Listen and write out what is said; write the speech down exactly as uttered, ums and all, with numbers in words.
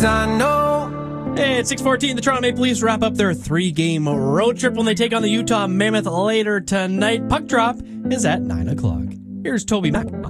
'cause I know. Hey, it's six fourteen. The Toronto Maple Leafs wrap up their three-game road trip when they take on the Utah Mammoth later tonight. Puck drop is at nine o'clock. Here's Toby Mac on